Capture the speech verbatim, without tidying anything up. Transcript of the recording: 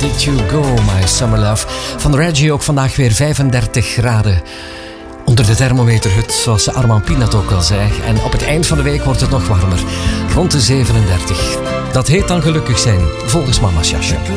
Ready to Go, My Summer Love. Van Reggie ook vandaag weer vijfendertig graden. Onder de thermometerhut, zoals Armand Pinat ook al zei. En op het eind van de week wordt het nog warmer. Rond de zevenendertig. Dat heet dan gelukkig zijn, volgens mama's jasje.